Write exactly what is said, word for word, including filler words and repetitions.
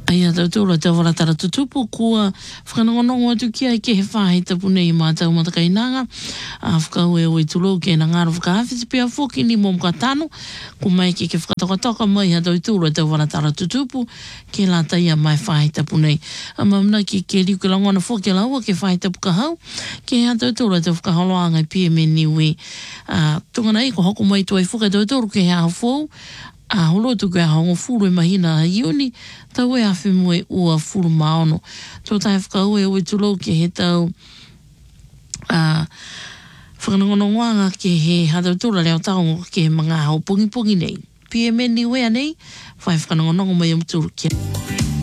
Ai a tau tōra te waratara tutupu kua whakanongonongo atu ki ai ke he whahe tapu nei mā tau matakainanga a whakau e oi tulo ke na ngāra whakawhiti pia whoki ni mōm ka tano ku mai ke ke whakatokatoka mai a tau tōra te waratara tutupu ke la taia mai whahe tapu nei a mamna ki ke riu ke langona whoki laua ke whahe tapu ka hau ke a tau tōra te whakaholoanga pia me niwe a tungana i ko hoko mai tuai whuka tau tōru ke hea whou a holo tu ke hongo furu e mahina a iuni tau e awhi moe ua furu maono tō tai whakau e oi tulo ke he tau a whakanongonongoanga ke he hatau tūra leo tau ke he mga hau pungi pungi nei pia me ni wea nei whai whakanongonongo mai am tūru kia